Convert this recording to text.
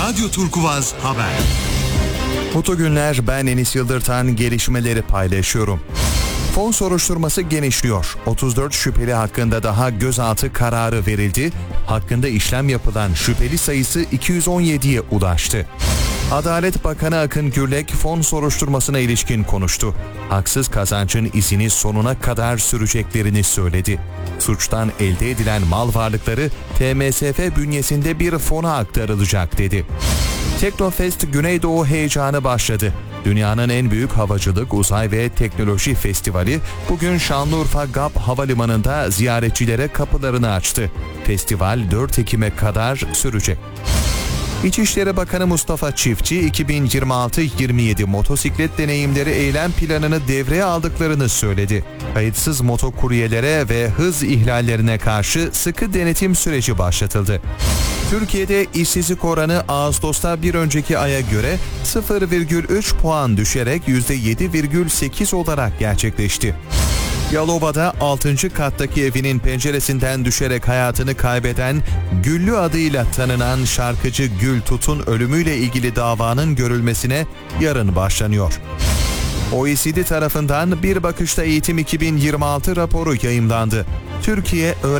Radyo Turkuvaz Haber. Mutlu günler, ben Enis Yıldırtan, gelişmeleri paylaşıyorum. Fon soruşturması genişliyor. 34 şüpheli hakkında daha gözaltı kararı verildi. Hakkında işlem yapılan şüpheli sayısı 217'ye ulaştı. Adalet Bakanı Akın Gürlek fon soruşturmasına ilişkin konuştu. Haksız kazancın izini sonuna kadar süreceklerini söyledi. Suçtan elde edilen mal varlıkları TMSF bünyesinde bir fona aktarılacak dedi. Teknofest Güneydoğu heyecanı başladı. Dünyanın en büyük havacılık, uzay ve teknoloji festivali bugün Şanlıurfa GAP Havalimanı'nda ziyaretçilere kapılarını açtı. Festival 4 Ekim'e kadar sürecek. İçişleri Bakanı Mustafa Çiftçi, 2026-27 motosiklet deneyimleri eylem planını devreye aldıklarını söyledi. Kayıtsız motokuryelere ve hız ihlallerine karşı sıkı denetim süreci başlatıldı. Türkiye'de işsizlik oranı Ağustos'ta bir önceki aya göre 0,3 puan düşerek %7,8 olarak gerçekleşti. Yalova'da 6. kattaki evinin penceresinden düşerek hayatını kaybeden Güllü adıyla tanınan şarkıcı Gül Tut'un ölümüyle ilgili davanın görülmesine yarın başlanıyor. OECD tarafından Bir Bakışta Eğitim 2026 raporu yayımlandı. Türkiye